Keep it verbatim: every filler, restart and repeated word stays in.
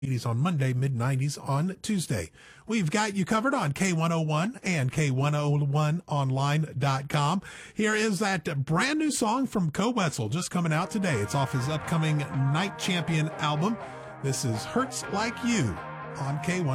eighties on Monday, mid nineties on Tuesday. We've got you covered on K one oh one and K one oh one online dot com. Here is that brand new song from Koe Wetzel, just coming out today. It's off his upcoming Night Champion album. This is Hurts Like You on K one oh one.